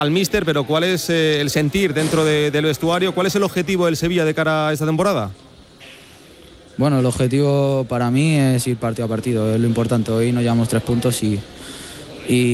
al míster, pero ¿cuál es el sentir dentro del vestuario? ¿Cuál es el objetivo del Sevilla de cara a esta temporada? Bueno, el objetivo para mí es ir partido a partido, es lo importante. Hoy nos llevamos 3 puntos y